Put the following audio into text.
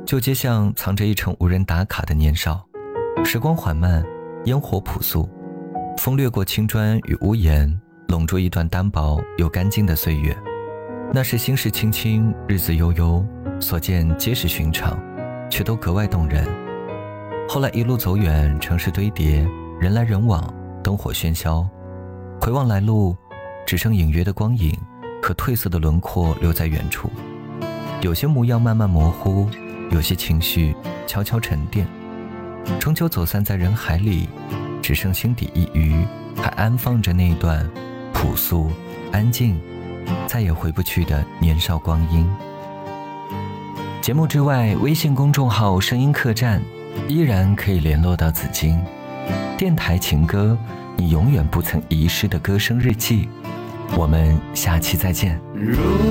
旧街巷藏着一程无人打卡的年少，时光缓慢，烟火朴素，风掠过青砖与屋檐，笼住一段单薄又干净的岁月。那时心事轻轻，日子悠悠，所见皆是寻常，却都格外动人。后来一路走远，城市堆叠，人来人往，灯火喧嚣，回望来路，只剩隐约的光影和褪色的轮廓留在远处。有些模样慢慢模糊，有些情绪悄悄沉淀，终究走散在人海里，只剩心底一隅还安放着那段朴素安静再也回不去的年少光阴。节目之外，微信公众号声音客栈依然可以联络到紫金。电台情歌，你永远不曾遗失的歌声日记。我们下期再见。 如